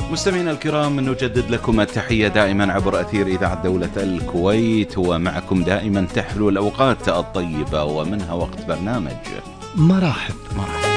مستمعينا الكرام، نجدد لكم التحية دائما عبر أثير إذاعة دولة الكويت، ومعكم دائما تحلو الأوقات الطيبة ومنها وقت برنامج مراحب.